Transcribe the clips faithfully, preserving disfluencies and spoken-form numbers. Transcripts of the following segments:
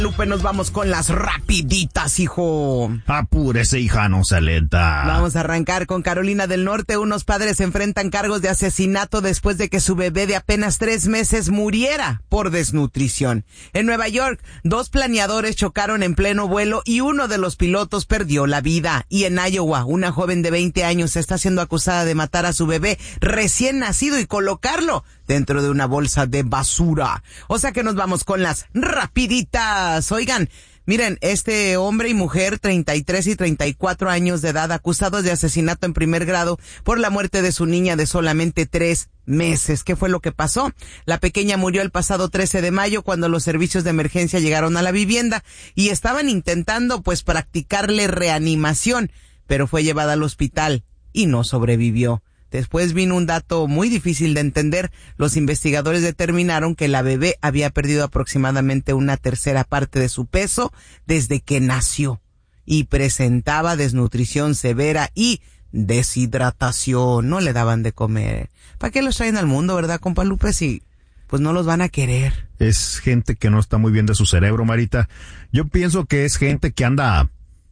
Lupe, nos vamos con las rapiditas, hijo. Apúrese, hija, no se lenta. Vamos a arrancar con Carolina del Norte. Unos padres enfrentan cargos de asesinato después de que su bebé de apenas tres meses muriera por desnutrición. En Nueva York, dos planeadores chocaron en pleno vuelo y uno de los pilotos perdió la vida. Y en Iowa, una joven de veinte años está siendo acusada de matar a su bebé recién nacido y colocarlo dentro de una bolsa de basura. O sea que nos vamos con las rapiditas. Oigan, miren, este hombre y mujer, treinta y tres y treinta y cuatro años de edad, acusados de asesinato en primer grado por la muerte de su niña de solamente tres meses. ¿Qué fue lo que pasó? La pequeña murió el pasado trece de mayo cuando los servicios de emergencia llegaron a la vivienda y estaban intentando pues practicarle reanimación, pero fue llevada al hospital y no sobrevivió. Después vino un dato muy difícil de entender. Los investigadores determinaron que la bebé había perdido aproximadamente una tercera parte de su peso desde que nació y presentaba desnutrición severa y deshidratación. No le daban de comer. ¿Para qué los traen al mundo, verdad, compa Lupe? Si pues no los van a querer. Es gente que no está muy bien de su cerebro, Marita. Yo pienso que es gente que anda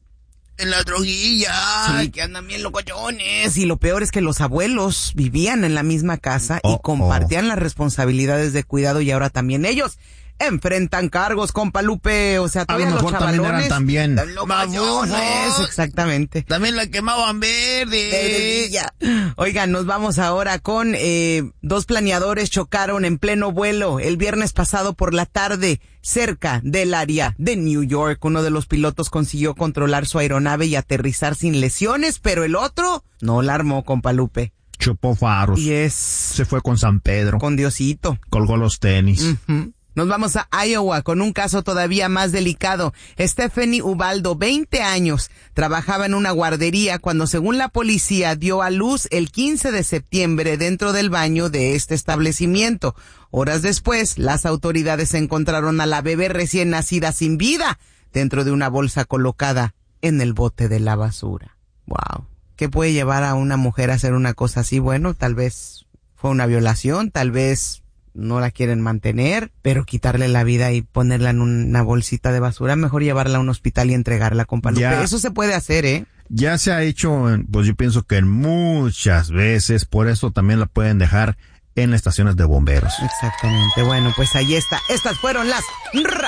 en la droguilla. Sí, que andan bien locochones. Y lo peor es que los abuelos vivían en la misma casa oh, y compartían oh. las responsabilidades de cuidado y ahora también ellos enfrentan cargos, compa Lupe. O sea, a lo todos los mejor también eran chavalones también locochones. Exactamente. También la quemaban verde. Oigan, nos vamos ahora con eh, dos planeadores chocaron en pleno vuelo el viernes pasado por la tarde cerca del área de New York. Uno de los pilotos consiguió controlar su aeronave y aterrizar sin lesiones, pero el otro no la armó, compa Lupe. Chupó faros. Y es... Se fue con San Pedro. Con Diosito. Colgó los tenis. Uh-huh. Nos vamos a Iowa con un caso todavía más delicado. Stephanie Ubaldo, veinte años, trabajaba en una guardería cuando, según la policía, dio a luz el quince de septiembre dentro del baño de este establecimiento. Horas después, las autoridades encontraron a la bebé recién nacida sin vida dentro de una bolsa colocada en el bote de la basura. Wow. ¿Qué puede llevar a una mujer a hacer una cosa así? Bueno, tal vez fue una violación, tal vez no la quieren mantener, pero quitarle la vida y ponerla en una bolsita de basura, mejor llevarla a un hospital y entregarla, compa Lupe. Ya, eso se puede hacer, ¿eh? Ya se ha hecho, pues yo pienso que muchas veces, por eso también la pueden dejar en estaciones de bomberos. Exactamente. Bueno, pues ahí está. Estas fueron las